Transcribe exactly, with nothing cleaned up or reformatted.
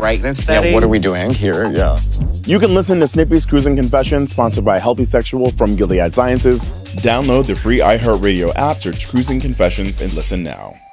brightness setting. Yeah, what are we doing here? Yeah. You can listen to Snippy's Cruising Confessions, sponsored by Healthy Sexual from Gilead Sciences. Download the free iHeartRadio app, search Cruising Confessions, and listen now.